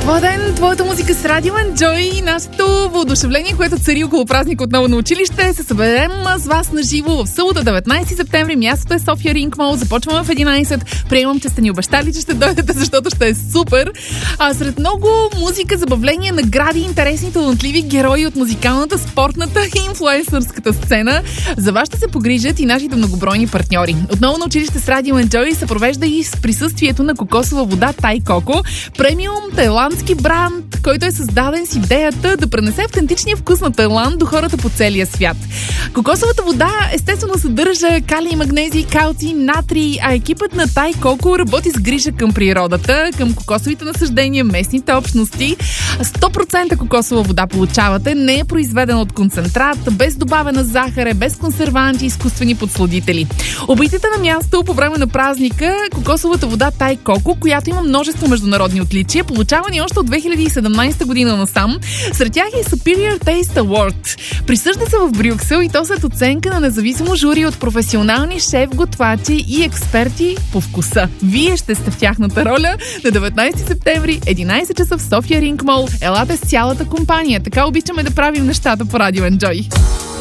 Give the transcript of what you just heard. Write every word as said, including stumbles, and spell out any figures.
Добър ден! Твоята музика с Радио Enjoy. Нашето въодушевление, което цари около празник отново на училище. Се съберем с вас на живо в събота, деветнайсети септември. Мястото е София Ринг Мол. Започваме в единайсет. Приемам, че сте ни обещали, че ще дойдете, защото ще е супер. А сред много музика, забавления, награди, интересни, талантливи герои от музикалната, спортната и инфлуенсърската сцена, за вас ще се погрижат и нашите многобройни партньори. Отново на училище с Радио Enjoy се провежда и с присъствието на кокосова вода Тай Коко, премиум тайландски бранд, който е създаден с идеята да пренесе автентичния вкус на Тайланд до хората по целия свят. Кокосовата вода естествено съдържа калий, магнезий, калций, натрий, а екипът на Тай Коко работи с грижа към природата, към кокосовите насаждения, местните общности. сто процента кокосова вода получавате, не е произведена от концентрат, без добавена захар, без консерванти, изкуствени подсладители. Обидете на място по време на празника кокосовата вода Тай Коко, която има множество международни отличия, получавани още от две хиляди и седемнайсета година насам. Сред тях е Superior Taste Award. Присъжда се в Брюксел и то след оценка на независимо жури от професионални шеф-готвачи и експерти по вкуса. Вие ще сте в тяхната роля на деветнайсети септември, единайсет часа в София Ринг Мол. Елате с цялата компания. Така обичаме да правим нещата по Радио Enjoy.